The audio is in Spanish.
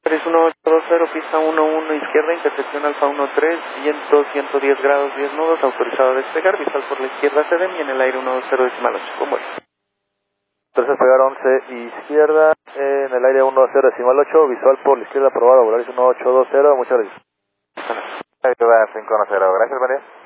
3180, pista 11 izquierda, intersección Alfa 13, viento 110 grados 10 nudos, autorizado a despegar, visual por la izquierda CDM y en el aire 120 decimal 8, ¿cómo es? Entonces pegar 11 izquierda, en el aire 10 decimal 8, visual por la izquierda aprobado, Volaris 1820, muchas gracias. Ahí va 510, gracias María.